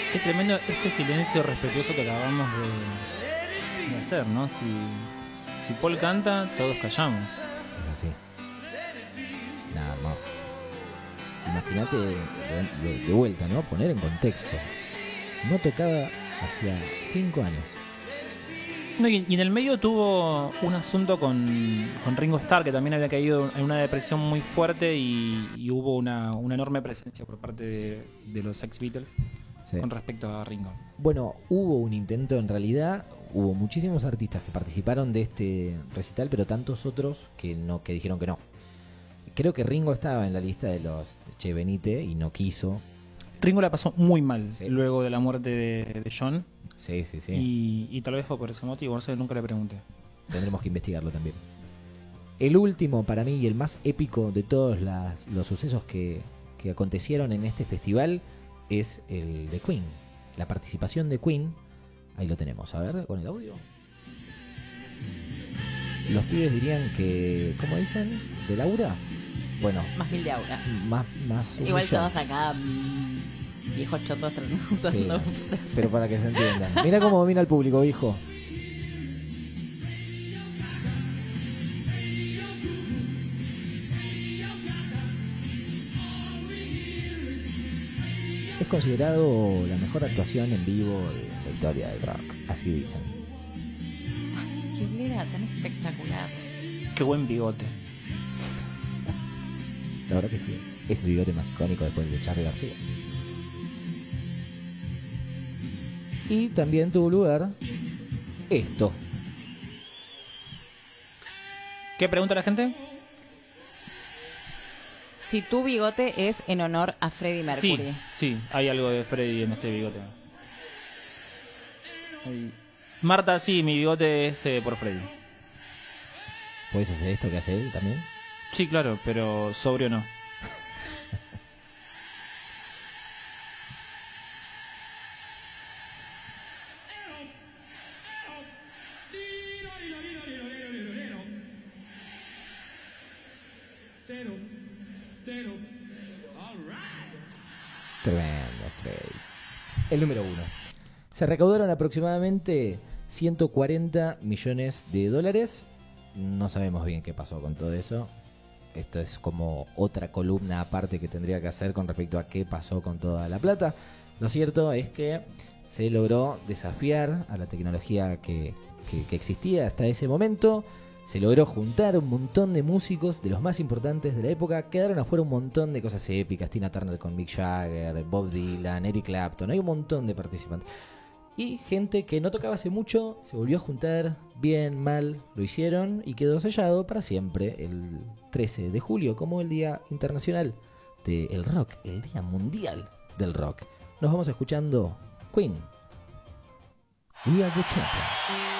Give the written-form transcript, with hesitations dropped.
Qué tremendo este silencio respetuoso que acabamos de hacer, ¿no? Si Paul canta, todos callamos. Es así. Nada, hermoso. Imagínate de vuelta, ¿no? Poner en contexto. No tocaba hacía 5 años. No, y en el medio tuvo un asunto con Ringo Starr, que también había caído en una depresión muy fuerte y hubo una enorme presencia por parte de los ex-Beatles Sí. con respecto a Ringo. Bueno, hubo un intento, en realidad, hubo muchísimos artistas que participaron de este recital, pero tantos otros que dijeron que no. Creo que Ringo estaba en la lista de los che, venite, y no quiso. Ringo la pasó muy mal Sí. luego de la muerte de John. Sí. Y tal vez fue por ese motivo, no sé, nunca le pregunté. Tendremos que investigarlo también. El último, para mí, y el más épico de todos los sucesos que acontecieron en este festival es el de Queen. La participación de Queen. Ahí lo tenemos, a ver, con el audio. Los pibes dirían que... ¿Cómo dicen? ¿De Laura? Bueno, Más mil de aura. más un Igual millón. todos acá, viejos chotos Sí, tratando. pero para que se entiendan. Mira cómo domina el público, hijo. Es considerado la mejor actuación en vivo de la historia del rock, así dicen. ¿Qué era tan espectacular? Qué buen bigote. La verdad que sí. Es el bigote más icónico después de Charly García. Y también tuvo lugar esto. ¿Qué pregunta la gente? Si tu bigote es en honor a Freddie Mercury. Sí, hay algo de Freddy en este bigote. Marta, sí, mi bigote es por Freddy. ¿Puedes hacer esto que hace él también? Sí, claro, pero sobrio no. Tremendo, Freddy. El número 1. Se recaudaron aproximadamente 140 millones de dólares. No sabemos bien qué pasó con todo eso. Esto es como otra columna aparte que tendría que hacer con respecto a qué pasó con toda la plata. Lo cierto es que se logró desafiar a la tecnología que existía hasta ese momento. Se logró juntar un montón de músicos de los más importantes de la época. Quedaron afuera un montón de cosas épicas. Tina Turner con Mick Jagger, Bob Dylan, Eric Clapton. Hay un montón de participantes. Y gente que no tocaba hace mucho se volvió a juntar, bien, mal, lo hicieron y quedó sellado para siempre el 13 de julio como el Día Internacional del Rock, el Día Mundial del Rock. Nos vamos escuchando Queen. We are the champions.